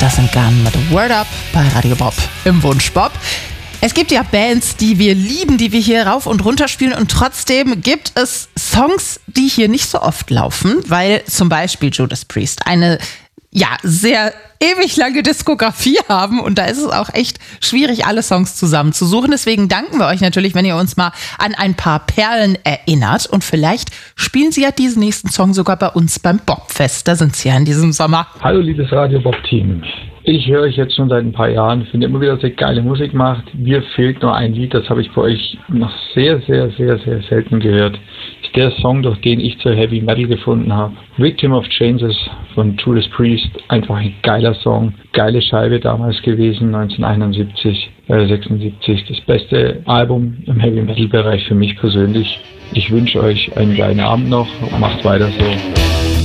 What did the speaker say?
Das sind Gun mit Word Up bei Radio Bob im Wunsch Bob. Es gibt ja Bands, die wir lieben, die wir hier rauf und runter spielen, und trotzdem gibt es Songs, die hier nicht so oft laufen, weil zum Beispiel Judas Priest eine sehr ewig lange Diskografie haben, und da ist es auch echt schwierig, alle Songs zusammenzusuchen. Deswegen danken wir euch natürlich, wenn ihr uns mal an ein paar Perlen erinnert, und vielleicht spielen sie ja diesen nächsten Song sogar bei uns beim Bobfest. Da sind sie ja in diesem Sommer. Hallo liebes Radio Bob Team. Ich höre euch jetzt schon seit ein paar Jahren, finde immer wieder, dass ihr geile Musik macht. Mir fehlt nur ein Lied, das habe ich bei euch noch sehr, sehr, sehr, sehr selten gehört. Ist der Song, durch den ich zur Heavy Metal gefunden habe. Victim of Changes von Judas Priest. Einfach ein geiler Song. Geile Scheibe damals gewesen, 1971, 76. Das beste Album im Heavy Metal Bereich für mich persönlich. Ich wünsche euch einen geilen Abend noch und macht weiter so.